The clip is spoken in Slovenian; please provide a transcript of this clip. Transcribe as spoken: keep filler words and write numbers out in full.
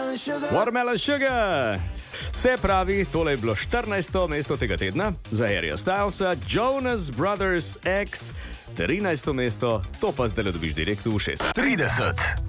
Watermelon Sugar. Se pravi, tole je bilo štirinajsto mesto tega tedna za Harryja Stylesa, Jonas Brothers X, trinajsto mesto, to pa zdaj dobiš direkt v ušesa. trideset.